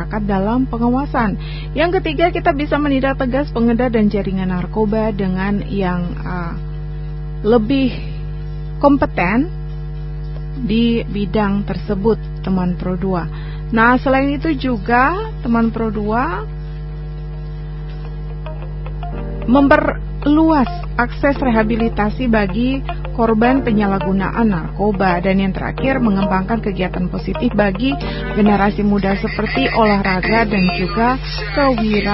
dalam pengawasan. Yang ketiga, kita bisa menindak tegas pengedar dan jaringan narkoba dengan yang lebih kompeten di bidang tersebut, teman Pro 2. Nah, selain itu juga teman Pro 2 memperluas akses rehabilitasi bagi korban penyalahgunaan narkoba, dan yang terakhir mengembangkan kegiatan positif bagi generasi muda seperti olahraga dan juga kewirausahaan.